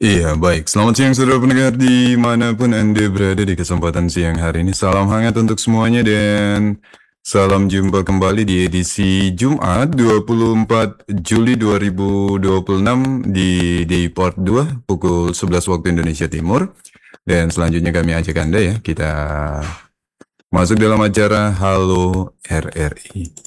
Iya, baik. Selamat siang saudara pendengar dimanapun Anda berada di kesempatan siang hari ini. Salam hangat untuk semuanya dan salam jumpa kembali di edisi Jumat 24 Juli 2026 di Dayport 2 pukul 11 waktu Indonesia Timur. Dan selanjutnya kami ajak Anda ya, kita masuk dalam acara Halo RRI.